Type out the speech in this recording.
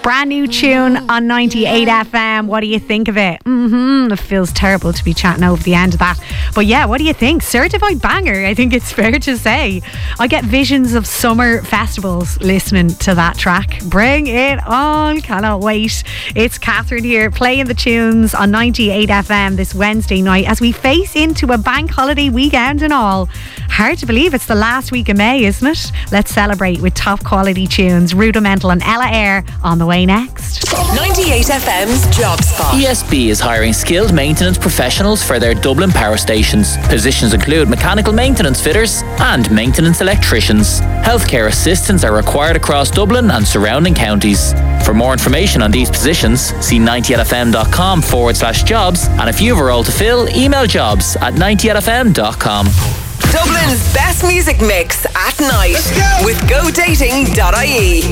Brand new tune on 98 FM. What do you think of it? It feels terrible to be chatting over the end of that. But yeah, what do you think? Certified banger, I think it's fair to say. I get visions of summer festivals listening to that track. Bring it on. Cannot wait. It's Catherine here playing the tunes on 98 FM this Wednesday night as we face into a bank holiday weekend and all. Hard to believe it's the last week of May, isn't it? Let's celebrate with top quality tunes. Rudimental and Ella Eyre on the way next. 98 FM's Job Spot. ESB is hiring skilled maintenance professionals for their Dublin power stations. Positions include mechanical maintenance fitters and maintenance electricians. Healthcare assistants are required across Dublin and surrounding counties. For more information on these positions, see 98fm.com/jobs, and if you have a role to fill, email jobs@98fm.com. Dublin's best music mix at night with GoDating.ie.